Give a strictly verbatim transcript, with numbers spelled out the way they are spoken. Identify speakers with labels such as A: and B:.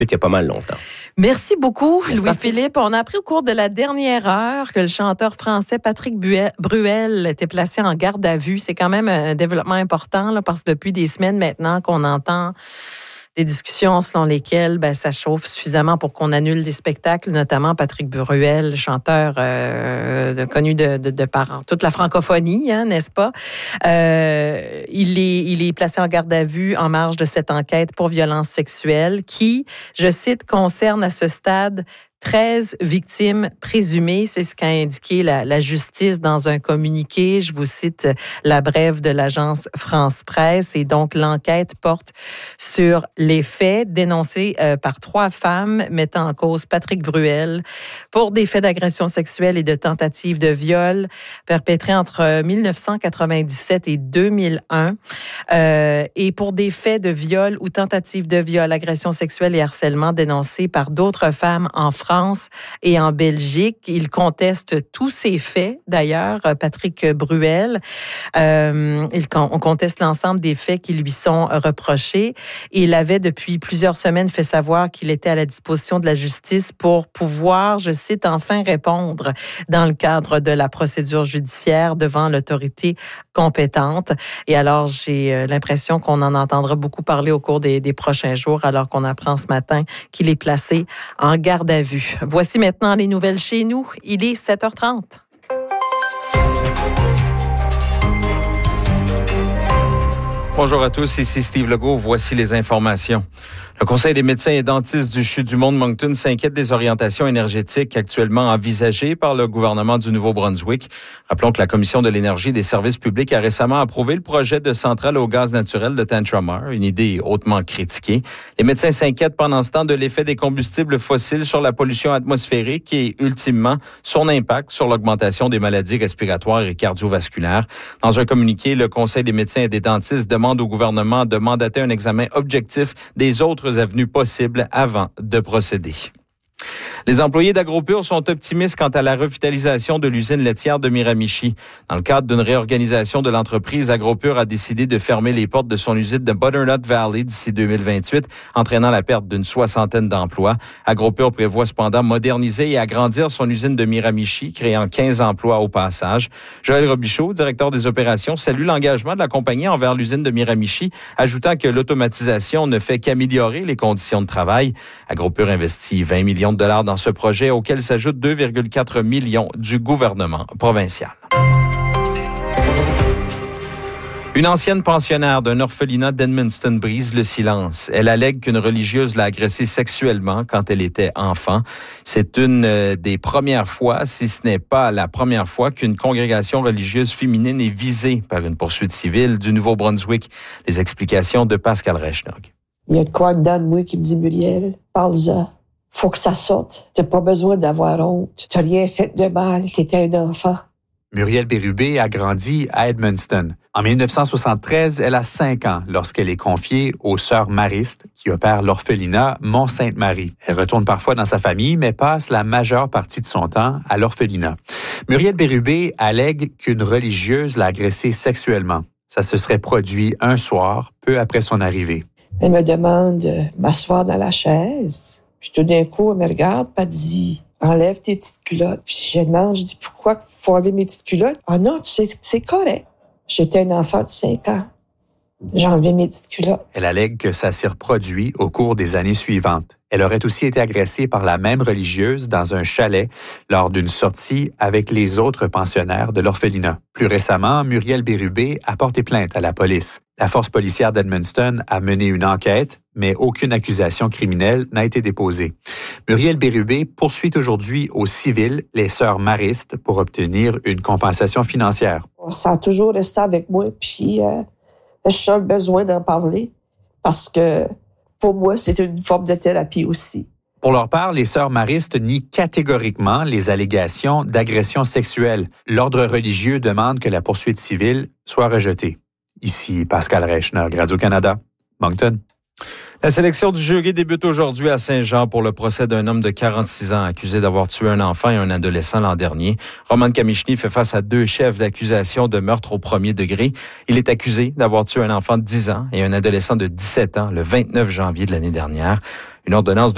A: il y a pas mal longtemps.
B: Merci beaucoup,
A: Merci
B: Louis-Philippe. On a appris au cours de la dernière heure que le chanteur français Patrick Bruel était placé en garde à vue. C'est quand même un développement important là, parce que depuis des semaines maintenant qu'on entend des discussions selon lesquelles ben, ça chauffe suffisamment pour qu'on annule des spectacles, notamment Patrick Bruel, chanteur euh, de, connu de, de, de par toute la francophonie, hein, n'est-ce pas? Euh, il est, il est placé en garde à vue en marge de cette enquête pour violence sexuelle qui, je cite, concerne à ce stade treize victimes présumées, c'est ce qu'a indiqué la, la justice dans un communiqué. Je vous cite la brève de l'agence France Presse. Et donc, l'enquête porte sur les faits dénoncés euh, par trois femmes mettant en cause Patrick Bruel pour des faits d'agression sexuelle et de tentative de viol perpétrés entre dix-neuf cent quatre-vingt-dix-sept et deux mille un euh, et pour des faits de viol ou tentative de viol, agression sexuelle et harcèlement dénoncés par d'autres femmes en France France et en Belgique. Il conteste tous ces faits, d'ailleurs, Patrick Bruel. Euh, il, on conteste l'ensemble des faits qui lui sont reprochés. Il avait, depuis plusieurs semaines, fait savoir qu'il était à la disposition de la justice pour pouvoir, je cite, enfin répondre dans le cadre de la procédure judiciaire devant l'autorité compétente. Et alors, j'ai l'impression qu'on en entendra beaucoup parler au cours des, des prochains jours, alors qu'on apprend ce matin qu'il est placé en garde à vue. Voici maintenant les nouvelles chez nous. Il est sept heures trente.
C: Bonjour à tous, ici Steve Legault. Voici les informations. Le Conseil des médecins et dentistes du C H U du Monde-Moncton s'inquiète des orientations énergétiques actuellement envisagées par le gouvernement du Nouveau-Brunswick. Rappelons que la Commission de l'énergie et des services publics a récemment approuvé le projet de centrale au gaz naturel de Tantramar, une idée hautement critiquée. Les médecins s'inquiètent pendant ce temps de l'effet des combustibles fossiles sur la pollution atmosphérique et, ultimement, son impact sur l'augmentation des maladies respiratoires et cardiovasculaires. Dans un communiqué, le Conseil des médecins et des dentistes demande au gouvernement de mandater un examen objectif des autres avenues possibles avant de procéder. Les employés d'AgroPure sont optimistes quant à la revitalisation de l'usine laitière de Miramichi. Dans le cadre d'une réorganisation de l'entreprise, AgroPure a décidé de fermer les portes de son usine de Butternut Valley d'ici deux mille vingt-huit, entraînant la perte d'une soixantaine d'emplois. AgroPure prévoit cependant moderniser et agrandir son usine de Miramichi, créant quinze emplois au passage. Joël Robichaud, directeur des opérations, salue l'engagement de la compagnie envers l'usine de Miramichi, ajoutant que l'automatisation ne fait qu'améliorer les conditions de travail. AgroPure investit vingt millions de dollars dans ce projet auquel s'ajoute deux virgule quatre millions du gouvernement provincial. Une ancienne pensionnaire d'un orphelinat d'Edmundston brise le silence. Elle allègue qu'une religieuse l'a agressée sexuellement quand elle était enfant. C'est une des premières fois, si ce n'est pas la première fois, qu'une congrégation religieuse féminine est visée par une poursuite civile du Nouveau-Brunswick. Les explications de Pascal Reichnog.
D: Il y a de quoi dedans de moi qui me dit, Muriel, parle-en. Faut que ça sorte. T'as pas besoin d'avoir honte. T'as rien fait de mal. T'étais un enfant.
E: Muriel Bérubé a grandi à Edmundston. En dix-neuf cent soixante-treize, elle a cinq ans lorsqu'elle est confiée aux Sœurs Maristes qui opèrent l'orphelinat Mont-Sainte-Marie. Elle retourne parfois dans sa famille, mais passe la majeure partie de son temps à l'orphelinat. Muriel Bérubé allègue qu'une religieuse l'a agressée sexuellement. Ça se serait produit un soir, peu après son arrivée.
D: Elle me demande de m'asseoir dans la chaise. Puis tout d'un coup, elle me regarde, puis elle dit « Enlève tes petites culottes. » Puis je demande, je dis « Pourquoi il faut enlever mes petites culottes? » « Ah non, tu sais, c'est correct. » J'étais un enfant de cinq ans. J'ai enlevé mes petites culottes.
E: Elle allègue que ça s'est reproduit au cours des années suivantes. Elle aurait aussi été agressée par la même religieuse dans un chalet lors d'une sortie avec les autres pensionnaires de l'orphelinat. Plus récemment, Muriel Bérubé a porté plainte à la police. La force policière d'Edmundston a mené une enquête, mais aucune accusation criminelle n'a été déposée. Muriel Bérubé poursuit aujourd'hui au civil les Sœurs Maristes pour obtenir une compensation financière.
D: Ça a toujours resté avec moi, puis euh, j'ai besoin d'en parler parce que pour moi, c'est une forme de thérapie aussi.
E: Pour leur part, les Sœurs Maristes nient catégoriquement les allégations d'agression sexuelle. L'ordre religieux demande que la poursuite civile soit rejetée. Ici Pascal Reichner, Radio-Canada, Moncton.
C: La sélection du jury débute aujourd'hui à Saint-Jean pour le procès d'un homme de quarante-six ans accusé d'avoir tué un enfant et un adolescent l'an dernier. Roman Kamichny fait face à deux chefs d'accusation de meurtre au premier degré. Il est accusé d'avoir tué un enfant de dix ans et un adolescent de dix-sept ans le vingt-neuf janvier de l'année dernière. Une ordonnance de